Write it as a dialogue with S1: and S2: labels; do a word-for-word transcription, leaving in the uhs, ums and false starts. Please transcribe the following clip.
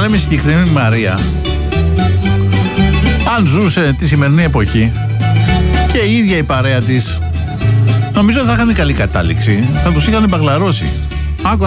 S1: λέμε η συγκεκριμένη Μαρία, αν ζούσε τη σημερινή εποχή και η ίδια η παρέα της, νομίζω θα είχαν καλή κατάληξη. Θα τους είχαν μπαγλαρώσει.